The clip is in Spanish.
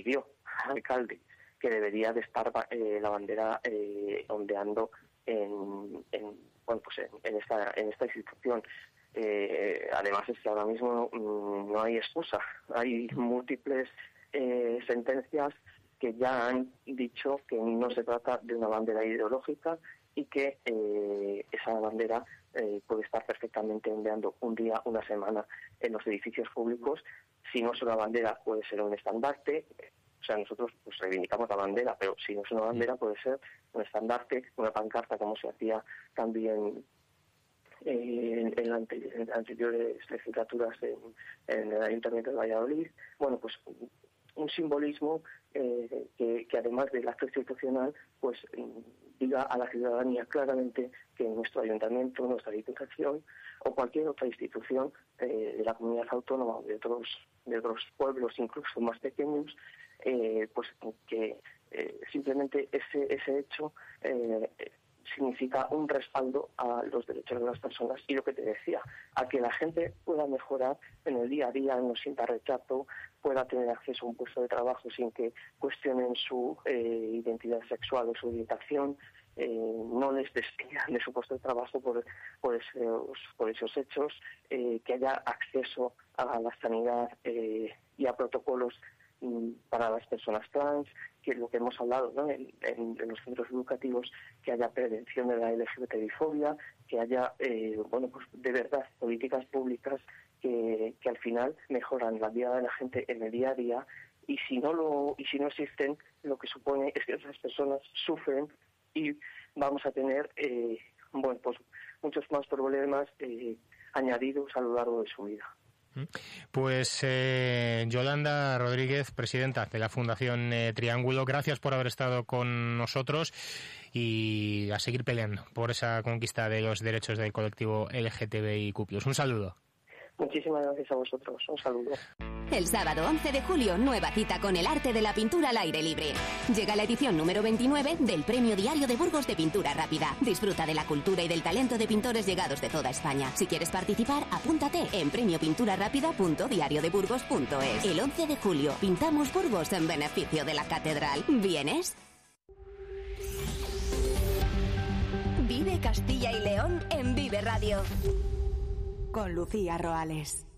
pidió al alcalde que debería de estar la bandera ondeando en esta institución. Además es que ahora mismo no hay excusa, hay múltiples sentencias que ya han dicho que no se trata de una bandera ideológica y que esa bandera puede estar perfectamente ondeando un día, una semana en los edificios públicos. Si no es una bandera, puede ser un estandarte. O sea, nosotros pues reivindicamos la bandera, pero si no es una bandera, puede ser un estandarte, una pancarta, como se hacía también en anteriores legislaturas en el Ayuntamiento de Valladolid. Bueno, pues un simbolismo que además del acto institucional, pues diga a la ciudadanía claramente que nuestro ayuntamiento, nuestra diputación o cualquier otra institución de la comunidad autónoma o de otros pueblos incluso más pequeños, pues que simplemente ese hecho significa un respaldo a los derechos de las personas y lo que te decía, a que la gente pueda mejorar en el día a día, no sienta rechazo, pueda tener acceso a un puesto de trabajo sin que cuestionen su identidad sexual o su orientación, no les despidan de su puesto de trabajo por esos hechos, que haya acceso a la sanidad y a protocolos para las personas trans, que es lo que hemos hablado, ¿no? en los centros educativos, que haya prevención de la LGBTI-fobia, que haya pues de verdad políticas públicas que al final mejoran la vida de la gente en el día a día, y si no existen, lo que supone es que esas personas sufren y vamos a tener pues muchos más problemas añadidos a lo largo de su vida. Pues Yolanda Rodríguez, presidenta de la Fundación Triángulo, gracias por haber estado con nosotros y a seguir peleando por esa conquista de los derechos del colectivo LGTBIQ+. Un saludo. Muchísimas gracias a vosotros. Un saludo. El sábado 11 de julio, nueva cita con el arte de la pintura al aire libre. Llega la edición número 29 del Premio Diario de Burgos de Pintura Rápida. Disfruta de la cultura y del talento de pintores llegados de toda España. Si quieres participar, apúntate en premiopinturarápida.diariodeburgos.es. El 11 de julio, pintamos Burgos en beneficio de la catedral. ¿Vienes? Vive Castilla y León en Vive Radio. Con Lucía Roales.